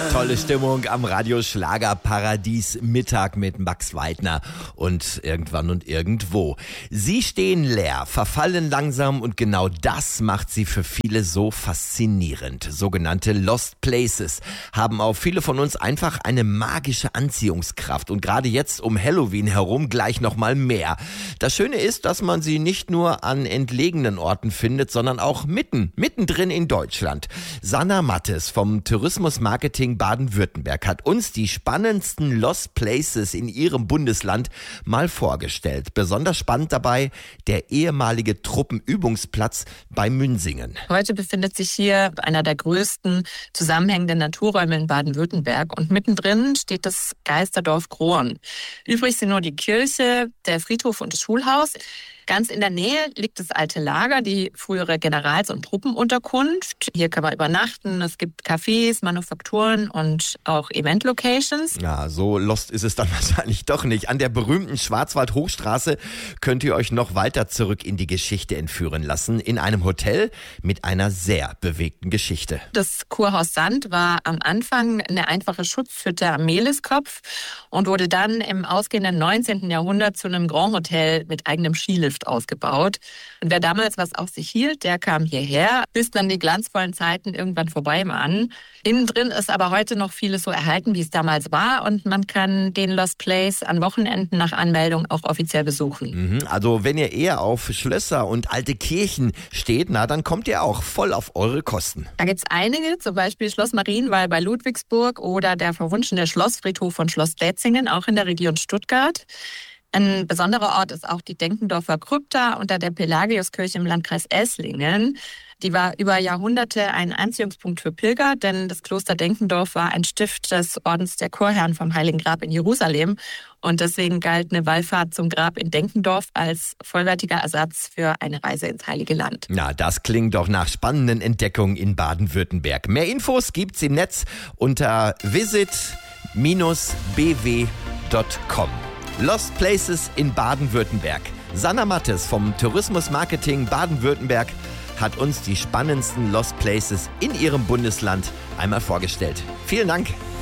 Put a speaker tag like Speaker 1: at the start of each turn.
Speaker 1: Tolle Stimmung am Radio Schlagerparadies Mittag mit Max Weidner und Irgendwann und Irgendwo. Sie stehen leer, verfallen langsam und genau das macht sie für viele so faszinierend. Sogenannte Lost Places haben auf viele von uns einfach eine magische Anziehungskraft und gerade jetzt um Halloween herum gleich nochmal mehr. Das Schöne ist, dass man sie nicht nur an entlegenen Orten findet, sondern auch mittendrin in Deutschland. Sanna Mattes vom Tourismusmarketing Baden-Württemberg hat uns die spannendsten Lost Places in ihrem Bundesland mal vorgestellt. Besonders spannend dabei der ehemalige Truppenübungsplatz bei Münsingen.
Speaker 2: Heute befindet sich hier einer der größten zusammenhängenden Naturräume in Baden-Württemberg und mittendrin steht das Geisterdorf Groen. Übrig sind nur die Kirche, der Friedhof und das Schulhaus. Ganz in der Nähe liegt das alte Lager, die frühere Generals- und Truppenunterkunft. Hier kann man übernachten. Es gibt Cafés, Manufakturen und auch Event-Locations.
Speaker 1: Ja, so lost ist es dann wahrscheinlich doch nicht. An der berühmten Schwarzwald-Hochstraße könnt ihr euch noch weiter zurück in die Geschichte entführen lassen. In einem Hotel mit einer sehr bewegten Geschichte.
Speaker 2: Das Kurhaus Sand war am Anfang eine einfache Schutzhütte am Mehliskopf und wurde dann im ausgehenden 19. Jahrhundert zu einem Grand Hotel mit eigenem Skilift ausgebaut. Und wer damals was auf sich hielt, der kam hierher, bis dann die glanzvollen Zeiten irgendwann vorbei waren. Innen drin ist aber heute noch vieles so erhalten, wie es damals war und man kann den Lost Place an Wochenenden nach Anmeldung auch offiziell besuchen.
Speaker 1: Also wenn ihr eher auf Schlösser und alte Kirchen steht, na dann kommt ihr auch voll auf eure Kosten.
Speaker 2: Da gibt es einige, zum Beispiel Schloss Marienwall bei Ludwigsburg oder der verwunschene Schlossfriedhof von Schloss Dätzingen, auch in der Region Stuttgart. Ein besonderer Ort ist auch die Denkendorfer Krypta unter der Pelagiuskirche im Landkreis Esslingen. Die war über Jahrhunderte ein Anziehungspunkt für Pilger, denn das Kloster Denkendorf war ein Stift des Ordens der Chorherren vom Heiligen Grab in Jerusalem. Und deswegen galt eine Wallfahrt zum Grab in Denkendorf als vollwertiger Ersatz für eine Reise ins Heilige Land.
Speaker 1: Na, das klingt doch nach spannenden Entdeckungen in Baden-Württemberg. Mehr Infos gibt's im Netz unter visit-bw.com. Lost Places in Baden-Württemberg. Sanna Mattes vom Tourismusmarketing Baden-Württemberg hat uns die spannendsten Lost Places in ihrem Bundesland einmal vorgestellt. Vielen Dank.